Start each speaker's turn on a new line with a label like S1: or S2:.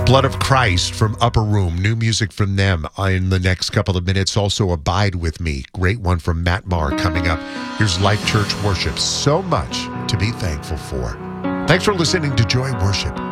S1: Blood of Christ from Upper Room. New music from them in the next couple of minutes. Also, Abide With Me. Great one from Matt Maher coming up. Here's Life Church Worship. So much to be thankful for. Thanks for listening to Joy Worship.